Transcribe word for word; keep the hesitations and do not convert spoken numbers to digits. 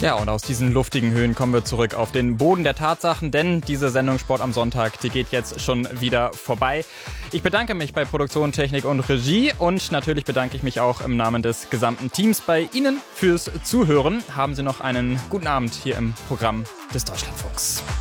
Ja, und aus diesen luftigen Höhen kommen wir zurück auf den Boden der Tatsachen, denn diese Sendung Sport am Sonntag, die geht jetzt schon wieder vorbei. Ich bedanke mich bei Produktion, Technik und Regie und natürlich bedanke ich mich auch im Namen des gesamten Teams bei Ihnen fürs Zuhören. Haben Sie noch einen guten Abend hier im Programm des Deutschlandfunks.